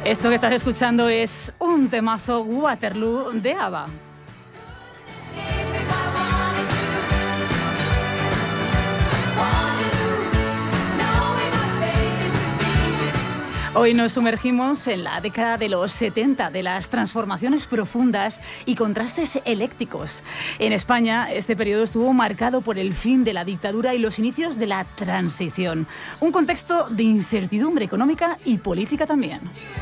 Esto que estás escuchando es un temazo, Waterloo, de ABBA. Hoy nos sumergimos en la década de los 70, de las transformaciones profundas y contrastes eléctricos. En España, este periodo estuvo marcado por el fin de la dictadura y los inicios de la transición. Un contexto de incertidumbre económica y política también.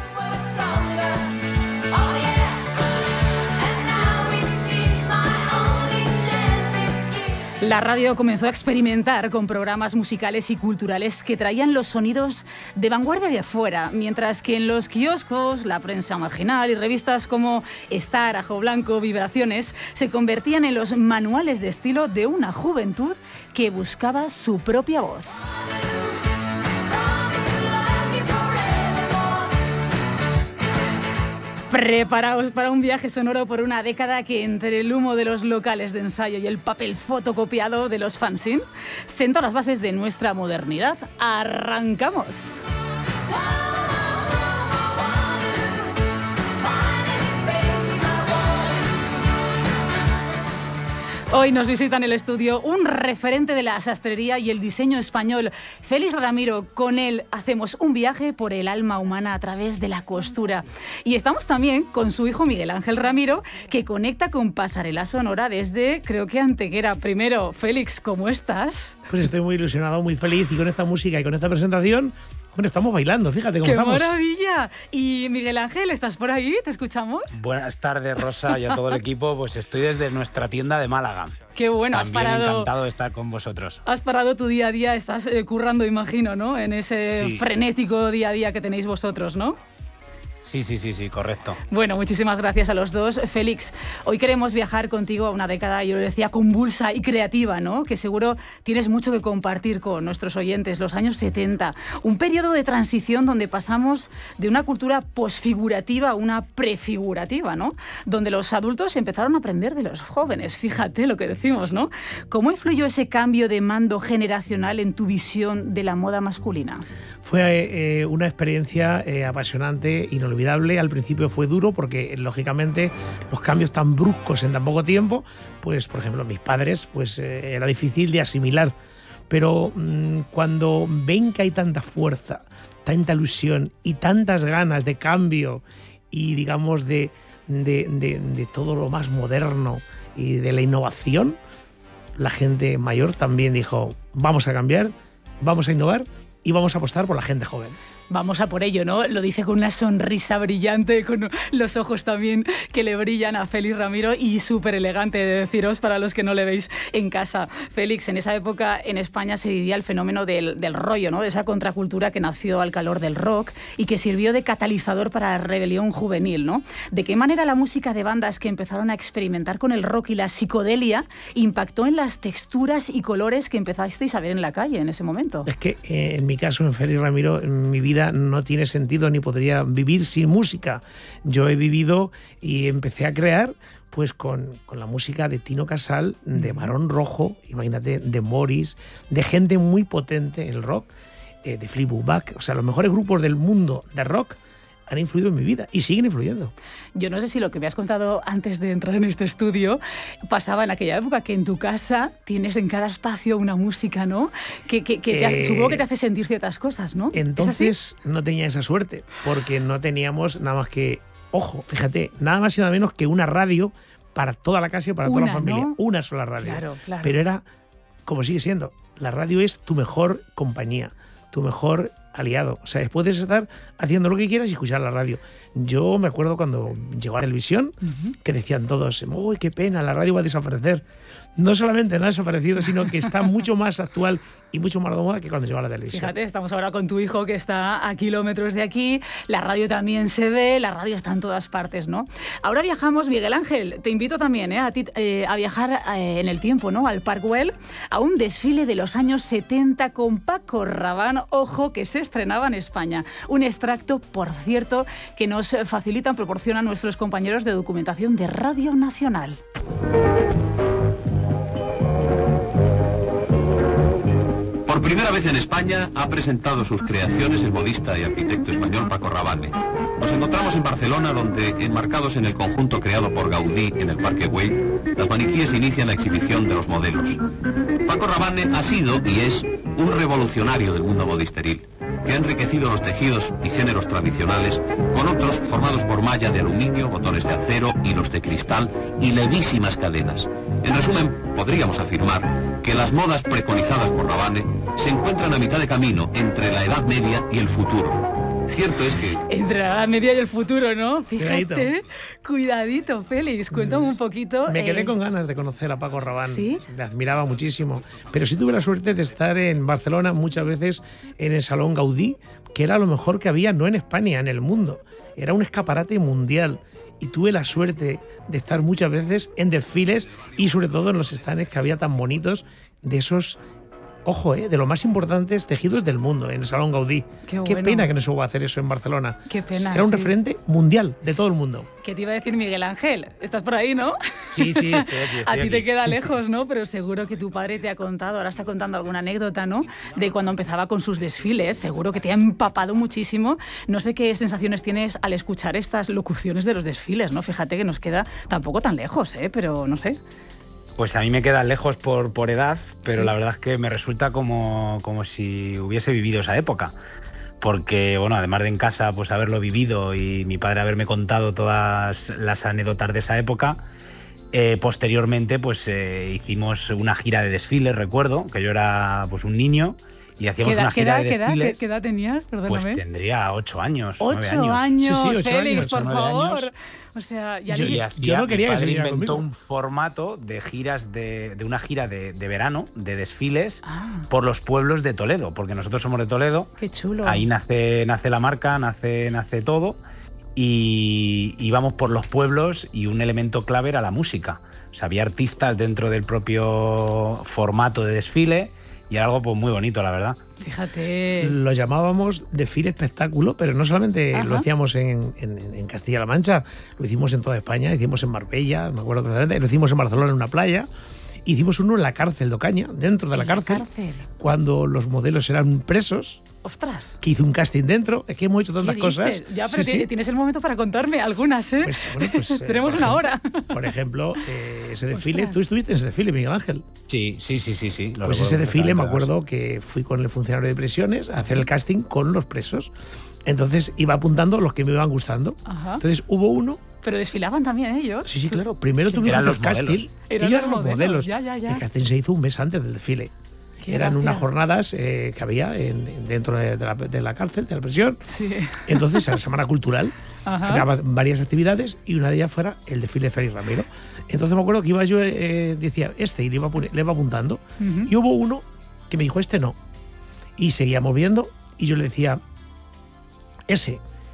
La radio comenzó a experimentar con programas musicales y culturales que traían los sonidos de vanguardia de afuera, mientras que en los kioscos, la prensa marginal y revistas como Star, Ajo Blanco, Vibraciones se convertían en los manuales de estilo de una juventud que buscaba su propia voz. Preparaos para un viaje sonoro por una década que, entre el humo de los locales de ensayo y el papel fotocopiado de los fanzine, sentó las bases de nuestra modernidad. ¡Arrancamos! Hoy nos visita en el estudio un referente de la sastrería y el diseño español, Félix Ramiro. Con él hacemos un viaje por el alma humana a través de la costura. Y estamos también con su hijo Miguel Ángel Ramiro, que conecta con Pasarela Sonora desde, creo que Antequera. Primero, Félix, ¿cómo estás? Pues estoy muy ilusionado, muy feliz, y con esta música y con esta presentación, bueno, estamos bailando, fíjate cómo estamos. ¡Qué maravilla! Y Miguel Ángel, ¿estás por ahí? ¿Te escuchamos? Buenas tardes, Rosa, y a todo el equipo. Pues estoy desde nuestra tienda de Málaga. ¡Qué bueno! También encantado de estar con vosotros. Has parado tu día a día, estás currando, imagino, ¿no? En ese frenético día a día que tenéis vosotros, ¿no? Sí, correcto. Bueno, muchísimas gracias a los dos. Félix, hoy queremos viajar contigo a una década, yo lo decía, convulsa y creativa, ¿no? Que seguro tienes mucho que compartir con nuestros oyentes. Los años 70, un periodo de transición donde pasamos de una cultura posfigurativa a una prefigurativa, ¿no? Donde los adultos empezaron a aprender de los jóvenes. Fíjate lo que decimos, ¿no? ¿Cómo influyó ese cambio de mando generacional en tu visión de la moda masculina? Fue una experiencia apasionante, inolvidable. Al principio fue duro porque, lógicamente, los cambios tan bruscos en tan poco tiempo, pues, por ejemplo, mis padres, pues era difícil de asimilar. Pero cuando ven que hay tanta fuerza, tanta ilusión y tantas ganas de cambio y, digamos, de todo lo más moderno y de la innovación, la gente mayor también dijo, vamos a cambiar, vamos a innovar y vamos a apostar por la gente joven. Vamos a por ello, ¿no? Lo dice con una sonrisa brillante, con los ojos también que le brillan a Félix Ramiro, y súper elegante, de deciros, para los que no le veis en casa. Félix, en esa época en España se vivía el fenómeno del rollo, ¿no? De esa contracultura que nació al calor del rock y que sirvió de catalizador para la rebelión juvenil, ¿no? ¿De qué manera la música de bandas que empezaron a experimentar con el rock y la psicodelia impactó en las texturas y colores que empezasteis a ver en la calle en ese momento? Es que en mi caso, en Félix Ramiro, en mi vida no tiene sentido ni podría vivir sin música. Yo he vivido y empecé a crear pues con la música de Tino Casal, de Barón Rojo, imagínate, de Morris, de gente muy potente en el rock, de Fleetwood Mac. O sea, los mejores grupos del mundo de rock han influido en mi vida y siguen influyendo. Yo no sé si lo que me has contado antes de entrar en este estudio pasaba en aquella época, que en tu casa tienes en cada espacio una música, ¿no? Supongo que te hace sentir ciertas cosas, ¿no? Entonces no tenía esa suerte, porque no teníamos nada más que, ojo, fíjate, nada más y nada menos que una radio para toda la casa y para toda la familia. ¿No? Una sola radio. Claro. Pero era, como sigue siendo, la radio es tu mejor compañía, tu mejor aliado. O sea, puedes estar haciendo lo que quieras y escuchar la radio. Yo me acuerdo cuando llegó a la televisión, que decían todos, uy, qué pena, la radio va a desaparecer. No solamente no ha desaparecido, sino que está mucho más actual y mucho más de moda que cuando llegó a la televisión. Fíjate, estamos ahora con tu hijo, que está a kilómetros de aquí, la radio también se ve, la radio está en todas partes, ¿no? Ahora viajamos, Miguel Ángel, te invito también a ti a viajar en el tiempo, ¿no? Al Park Güell, a un desfile de los años 70 con Paco Rabanne, ojo, que se estrenaba en España. Un extracto, por cierto, que nos proporcionan nuestros compañeros de documentación de Radio Nacional. Por primera vez en España ha presentado sus creaciones el modista y arquitecto español Paco Rabanne. Nos encontramos en Barcelona, donde, enmarcados en el conjunto creado por Gaudí en el Parque Güell, las maniquíes inician la exhibición de los modelos. Paco Rabanne ha sido y es un revolucionario del mundo modisteril, que ha enriquecido los tejidos y géneros tradicionales con otros formados por malla de aluminio, botones de acero, hilos de cristal y levísimas cadenas. En resumen, podríamos afirmar que las modas preconizadas por Rabanne se encuentran a mitad de camino entre la Edad Media y el futuro. Cierto es que... Entre la Edad Media y el futuro, ¿no? Fíjate, cuidadito, Félix, cuéntame un poquito. Me quedé con ganas de conocer a Paco Rabanne. ¿Sí? Le admiraba muchísimo. Pero sí tuve la suerte de estar en Barcelona muchas veces en el Salón Gaudí, que era lo mejor que había, no en España, en el mundo. Era un escaparate mundial. Y tuve la suerte de estar muchas veces en desfiles y sobre todo en los stands que había tan bonitos de esos... Ojo, de los más importantes tejidos del mundo, en el Salón Gaudí. Qué pena que no se pueda hacer eso en Barcelona. Qué pena. Era un referente mundial de todo el mundo. ¿Qué te iba a decir Miguel Ángel? ¿Estás por ahí, no? Sí, estoy aquí. A ti te queda lejos, ¿no? Pero seguro que tu padre te ha contado, ahora está contando alguna anécdota, ¿no? De cuando empezaba con sus desfiles. Seguro que te ha empapado muchísimo. No sé qué sensaciones tienes al escuchar estas locuciones de los desfiles, ¿no? Fíjate que nos queda tampoco tan lejos, pero no sé. Pues a mí me queda lejos por edad, pero sí. La verdad es que me resulta como si hubiese vivido esa época. Porque, bueno, además de en casa pues haberlo vivido y mi padre haberme contado todas las anécdotas de esa época, posteriormente pues hicimos una gira de desfiles, recuerdo, que yo era pues un niño y hacíamos una gira de desfiles. ¿Qué edad tenías? Perdóname. Pues tendría 8 años, 8 años, sí, 8 Félix, años, por 9 favor. años. O sea, ya yo no quería mi que se padre viniera inventó conmigo. un formato de giras de una gira de verano, de desfiles por los pueblos de Toledo, porque nosotros somos de Toledo. Qué chulo. Ahí nace la marca, nace todo. Y íbamos por los pueblos y un elemento clave era la música. O sea, había artistas dentro del propio formato de desfile y era algo pues muy bonito, la verdad. Fíjate. Lo llamábamos desfile espectáculo, pero no solamente lo hacíamos en Castilla-La Mancha, lo hicimos en toda España, lo hicimos en Marbella, me acuerdo perfectamente, lo hicimos en Barcelona en una playa, hicimos uno en la cárcel de Ocaña, dentro de la cárcel, cuando los modelos eran presos. ¡Ostras! Que hizo un casting dentro, es que hemos hecho tantas cosas. Ya, pero sí. Tienes el momento para contarme algunas, ¿eh? Pues tenemos una hora. Por ejemplo, ese desfile, tú estuviste en ese desfile, Miguel Ángel. Sí. Pues ese desfile me acuerdo que fui con el funcionario de prisiones a hacer el casting con los presos. Entonces iba apuntando los que me iban gustando. Ajá. Entonces hubo uno. Pero desfilaban también ellos. Sí, claro. Primero tuvimos los casting. Eran los modelos. Ya. El casting se hizo un mes antes del desfile. Eran unas jornadas que había dentro de la cárcel, de la prisión. Sí. Entonces, a la Semana Cultural, había varias actividades y una de ellas fuera el desfile de Félix Ramiro. Entonces me acuerdo que iba yo, decía, y le iba apuntando. Y hubo uno que me dijo, este no. Y seguíamos viendo y yo le decía, ese.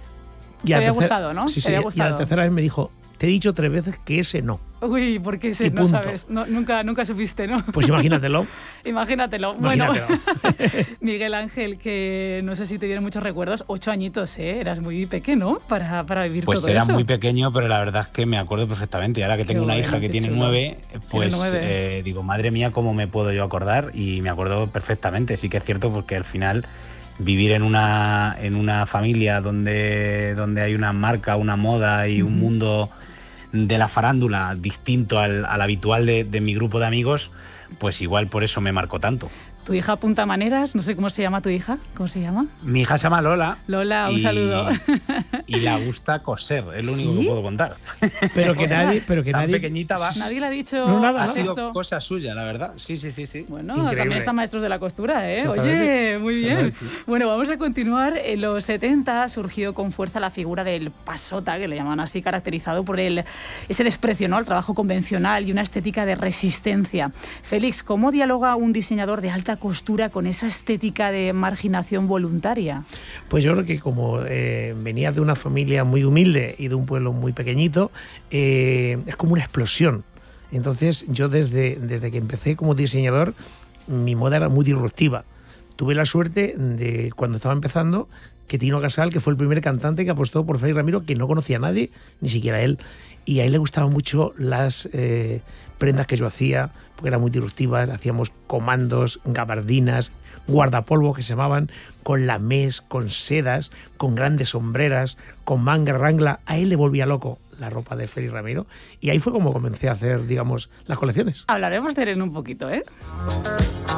Te había gustado, ¿no? Sí, y a la tercera vez me dijo, te he dicho 3 veces que ese no. Uy, ¿por qué ese no sabes? No, nunca supiste, ¿no? Pues imagínatelo. Imagínatelo. Bueno, Miguel Ángel, que no sé si te vienen muchos recuerdos, 8 añitos, Eras muy pequeño para vivir todo eso. Pues era muy pequeño, pero la verdad es que me acuerdo perfectamente. Y ahora que tengo una hija que tiene 9, pues digo, madre mía, ¿cómo me puedo yo acordar? Y me acuerdo perfectamente. Sí que es cierto porque al final vivir en una familia donde hay una marca, una moda y un mundo de la farándula distinto al habitual de mi grupo de amigos, pues igual por eso me marcó tanto. Tu hija apunta maneras, no sé cómo se llama tu hija. ¿Cómo se llama? Mi hija se llama Lola. Lola, un saludo. Y la gusta coser, es lo único que puedo contar. Pero que nadie pequeñita va. Nadie le ha dicho nada, ha sido cosa suya, la verdad. Sí. Bueno, increíble. También están maestros de la costura, Oye, muy bien. Sí. Bueno, vamos a continuar. En los 70 surgió con fuerza la figura del pasota, que le llaman así, caracterizado por ese desprecio, ¿no?, al trabajo convencional y una estética de resistencia. Félix, ¿cómo dialoga un diseñador de alta costura con esa estética de marginación voluntaria? Pues yo creo que como venía de una familia muy humilde y de un pueblo muy pequeñito, es como una explosión. Entonces yo desde que empecé como diseñador, mi moda era muy disruptiva. Tuve la suerte de, cuando estaba empezando, que Tino Casal, que fue el primer cantante que apostó por Félix Ramiro, que no conocía a nadie, ni siquiera él. Y a él le gustaban mucho las prendas que yo hacía, porque eran muy disruptivas. Hacíamos comandos, gabardinas, guardapolvo que se llamaban, con lamés, con sedas, con grandes sombreras, con manga rangla. A él le volvía loco la ropa de Félix Ramiro. Y ahí fue como comencé a hacer, digamos, las colecciones. Hablaremos de él en un poquito, ¿eh?